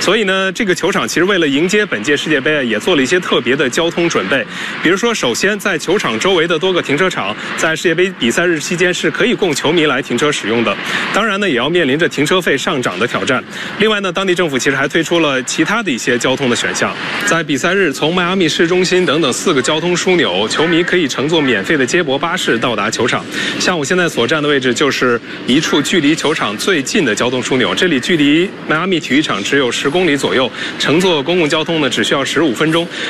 所以呢，这个球场其实为了迎接本届世界杯也做了一些特别的交通准备。比如说，首先在球场周围的多个停车场，在世界杯比赛日期间是可以供球迷来停车使用的。当然呢，也要面临着停车费上涨的挑战。另外呢，当地政府其实还推出了其他的一些交通的选项。在比赛日，从迈阿密市中心等等4个交通枢纽，球迷可以乘坐免费的接驳巴士到达球场。像我现在所站的位置，就是一处距离球场最近的交通枢纽，这里距离迈阿密体育场只有10公里左右，乘坐公共交通呢只需要15分钟。